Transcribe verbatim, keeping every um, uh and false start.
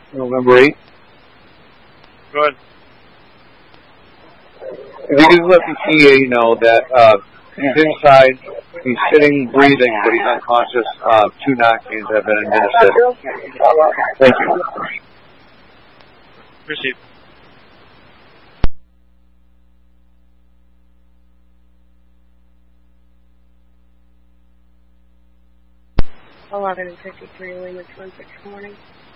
November eighth. Go ahead. If you can let the T A know that uh, he's inside, he's sitting, breathing, but he's unconscious. Uh, two Narcans have been administered. Thank you. Proceed. eleven fifty-three Lima Twin Six Morning.